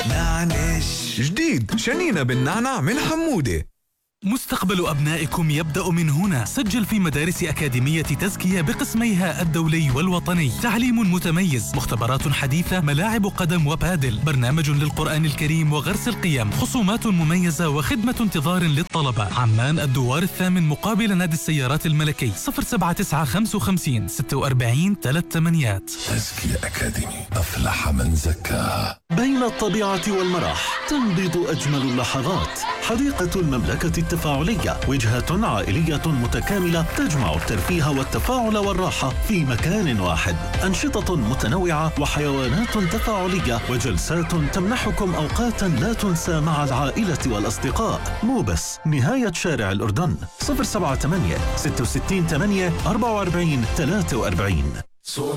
نعنش جديد شنينة بالنعناع من حمودة. مستقبل أبنائكم يبدأ من هنا. سجل في مدارس أكاديمية تزكية بقسميها الدولي والوطني. تعليم متميز، مختبرات حديثة، ملاعب قدم وبادل، برنامج للقرآن الكريم وغرس القيم، خصومات مميزة وخدمة انتظار للطلبة. عمان الدوار الثامن مقابل نادي السيارات الملكي. 079 55 46 38. تزكية أكاديمي، أفلح من زكاها. بين الطبيعة والمرح تنبض أجمل اللحظات. حديقة المملكة التفاعلية، وجهة عائلية متكاملة تجمع الترفيه والتفاعل والراحة في مكان واحد. أنشطة متنوعة وحيوانات تفاعلية وجلسات تمنحكم أوقاتا لا تنسى مع العائلة والأصدقاء. موبس، نهاية شارع الأردن. 078 66 8 44 43.